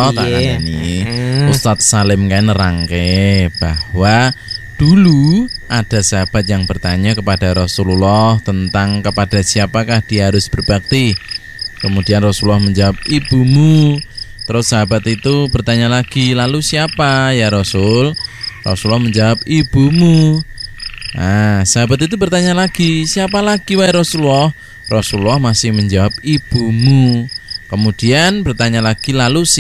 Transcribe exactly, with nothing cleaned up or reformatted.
tak kandhani. Ustadz Salim kan nerangke bahwa dulu ada sahabat yang bertanya kepada Rasulullah tentang kepada siapakah dia harus berbakti. Kemudian Rasulullah menjawab, ibumu. Terus sahabat itu bertanya lagi, lalu siapa ya Rasul? Rasulullah menjawab, ibumu. Nah, sahabat itu bertanya lagi, siapa lagi wahai Rasulullah? Rasulullah masih menjawab, ibumu. Kemudian bertanya lagi, lalu